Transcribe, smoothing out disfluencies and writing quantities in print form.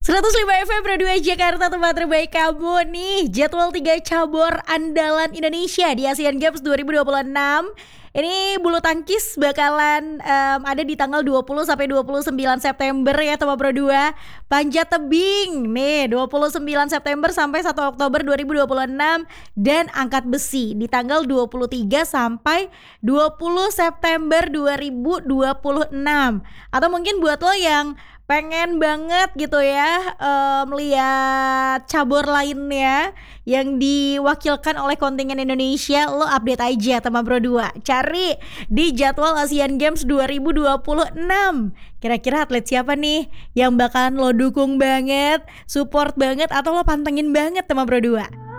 105 FM Pro 2 Jakarta, tempat terbaik kamu nih. Jadwal 3 cabur andalan Indonesia di Asian Games 2026. Ini bulu tangkis bakalan ada di tanggal 20 sampai 29 September ya teman Pro 2. Panjat tebing nih 29 September sampai 1 Oktober 2026, dan angkat besi di tanggal 23 sampai 20 September 2026. Atau mungkin buat lo yang pengen banget gitu ya melihat cabur lainnya yang diwakilkan oleh kontingen Indonesia, lo update aja teman Pro 2. Cari di jadwal Asian Games 2026. Kira-kira atlet siapa nih yang bakalan lo dukung banget, support banget, atau lo pantengin banget teman Pro 2?